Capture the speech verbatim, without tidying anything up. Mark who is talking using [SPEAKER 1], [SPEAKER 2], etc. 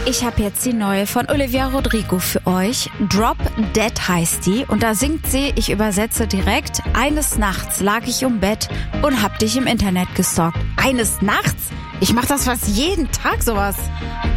[SPEAKER 1] Ich habe jetzt die neue von Olivia Rodrigo für euch. Drop Dead heißt die. Und da singt sie, ich übersetze direkt, eines Nachts lag ich im Bett und hab dich im Internet gestalkt. Eines Nachts? Ich mach das fast jeden Tag sowas.